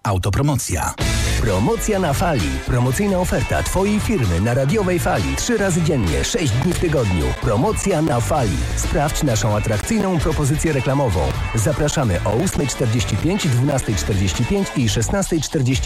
Autopromocja. Promocja na fali. Promocyjna oferta Twojej firmy na radiowej fali. 3 razy dziennie, 6 dni w tygodniu. Promocja na fali. Sprawdź naszą atrakcyjną propozycję reklamową. Zapraszamy o 8:45, 12:45 i 16:45.